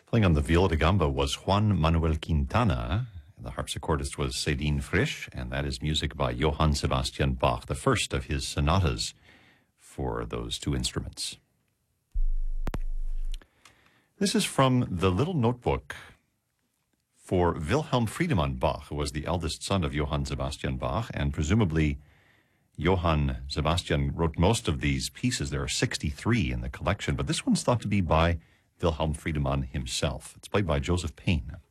Playing on the viola da gamba was Juan Manuel Quintana. The harpsichordist was Céline Frisch, and that is music by Johann Sebastian Bach, the first of his sonatas for those two instruments. This is from the little notebook for Wilhelm Friedemann Bach, who was the eldest son of Johann Sebastian Bach, and presumably Johann Sebastian wrote most of these pieces. There are 63 in the collection, but this one's thought to be by Wilhelm Friedemann himself. It's played by Joseph Payne.